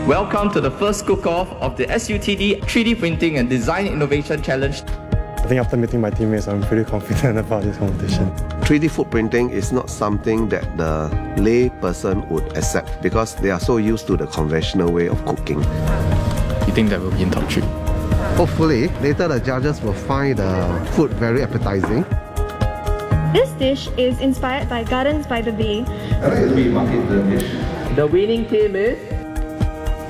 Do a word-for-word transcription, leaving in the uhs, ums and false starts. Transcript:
Welcome to the first cook-off of the S U T D three D Printing and Design Innovation Challenge. I think after meeting my teammates, I'm pretty confident about this competition. three D food printing is not something that the lay person would accept because they are so used to the conventional way of cooking. You think that will be in top three? Hopefully, later the judges will find the food very appetizing. This dish is inspired by Gardens by the Bay. How do we market the dish? The winning team is